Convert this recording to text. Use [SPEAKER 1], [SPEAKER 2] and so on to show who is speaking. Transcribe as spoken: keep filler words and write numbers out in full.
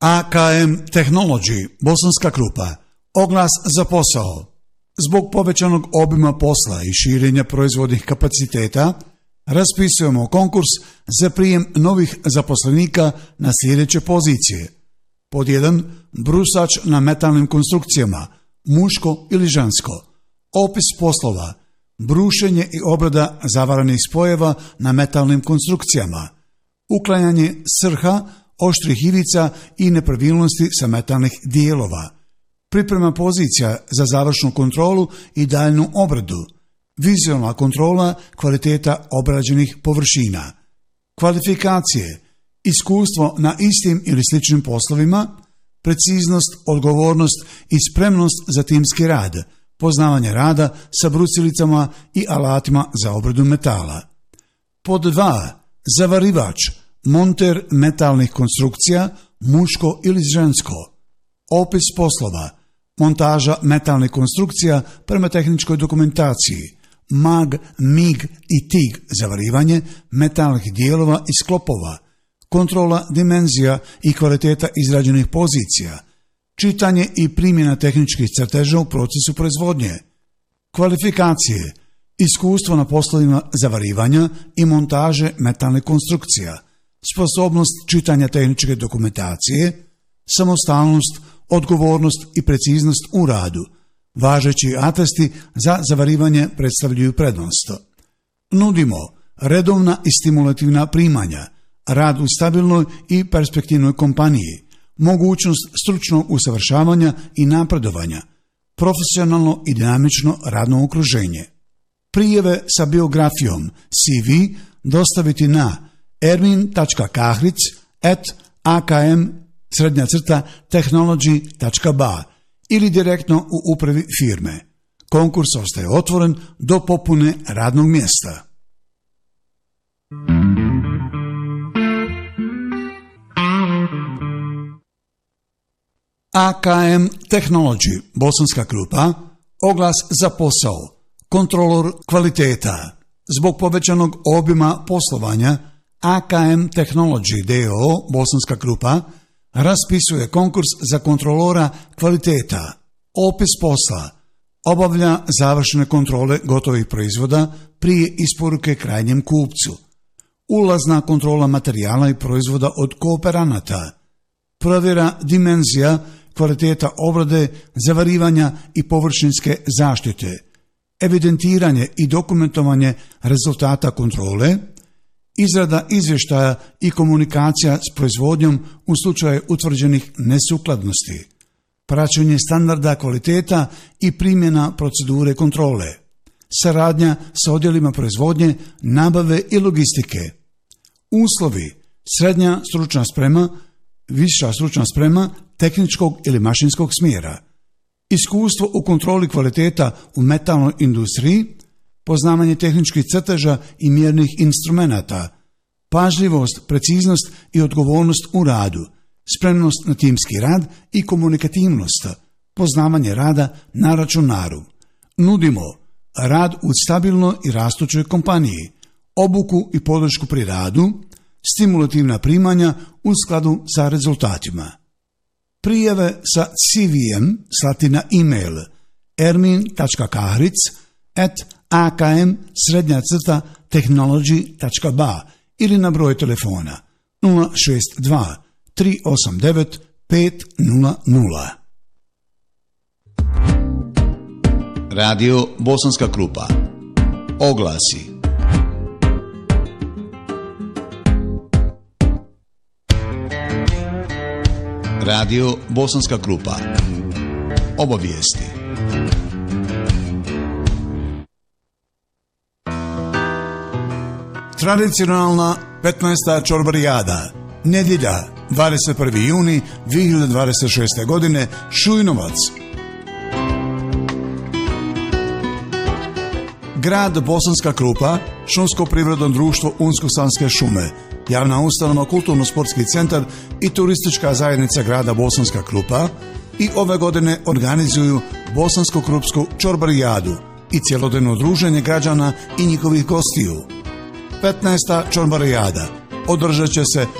[SPEAKER 1] A K M Technology, Bosanska Krupa, oglas za posao. Zbog povećanog obima posla i širenja proizvodnih kapaciteta, raspisujemo konkurs za prijem novih zaposlenika na sljedeće pozicije. Pod jedan. Brusač na metalnim konstrukcijama, muško ili žensko. Opis poslova: brušenje i obrada zavaranih spojeva na metalnim konstrukcijama, uklanjanje srha, oštrih ivica i nepravilnosti sa metalnih dijelova, priprema pozicija za završnu kontrolu i daljnju obradu, vizualna kontrola kvaliteta obrađenih površina, kvalifikacije, iskustvo na istim ili sličnim poslovima, preciznost, odgovornost i spremnost za timski rad, poznavanje rada sa brusilicama i alatima za obradu metala. Pod dva. Zavarivač, monter metalnih konstrukcija, muško ili žensko. Opis poslova: montaža metalnih konstrukcija prema tehničkoj dokumentaciji, mag, mig i tig zavarivanje metalnih dijelova i sklopova, kontrola dimenzija i kvaliteta izrađenih pozicija, čitanje i primjena tehničkih crteža u procesu proizvodnje, kvalifikacije, iskustvo na poslovima zavarivanja i montaže metalnih konstrukcija, sposobnost čitanja tehničke dokumentacije, samostalnost, odgovornost i preciznost u radu. Važeći atesti za zavarivanje predstavljaju prednost. Nudimo redovna i stimulativna primanja, rad u stabilnoj i perspektivnoj kompaniji, mogućnost stručnog usavršavanja i napredovanja, profesionalno i dinamično radno okruženje. Prijave sa biografijom C V dostaviti na ermin tačka kahric at a k m srednja crta technology tačka b a ili direktno u upravi firme. Konkurs ostaje otvoren do popune radnog mjesta. A K M Technology, Bosanska Krupa, oglas za posao, kontrolor kvaliteta. Zbog povećanog obima poslovanja, A K M Technology d o o, Bosanska Krupa, raspisuje konkurs za kontrolora kvaliteta. Opis posla: obavlja završene kontrole gotovih proizvoda prije isporuke krajnjem kupcu, ulazna kontrola materijala i proizvoda od kooperanata, provjera dimenzija, kvaliteta obrade, zavarivanja i površinske zaštite, evidentiranje i dokumentovanje rezultata kontrole, izrada izvještaja i komunikacija s proizvodnjom u slučaju utvrđenih nesukladnosti, praćenje standarda kvaliteta i primjena procedure kontrole, saradnja sa odjelima proizvodnje, nabave i logistike. Uslovi: srednja stručna sprema, viša stručna sprema tehničkog ili mašinskog smjera, iskustvo u kontroli kvaliteta u metalnoj industriji, poznavanje tehničkih crteža i mjernih instrumenata, pažljivost, preciznost i odgovornost u radu, spremnost na timski rad i komunikativnost, poznavanje rada na računaru. Nudimo rad u stabilnoj i rastućoj kompaniji, obuku i podršku pri radu, stimulativna primanja u skladu sa rezultatima. Prijave sa C V-em slati na e-mail ermin tačka kahric at a k m srednja crta technology tačka b a ili na broj telefona nula šest dva tri osam devet pet nula nula.
[SPEAKER 2] Radio Bosanska Krupa. Oglasi. Radio Bosanska Krupa. Obavijesti.
[SPEAKER 1] Tradicionalna petnaesta čorbarijada. Nedjelja, dvadeset prvi juni dvije hiljade dvadeset šeste. godine, Šujnovac. Grad Bosanska Krupa, Šumsko privredno društvo Unsko-Sanske šume, javna ustanova Kulturno-sportski centar i turistička zajednica grada Bosanska Krupa i ove godine organizuju Bosansko-Krupsku čorbarijadu i cjelodnevno druženje građana i njihovih gostiju. petnaesta čorbarijada održat će se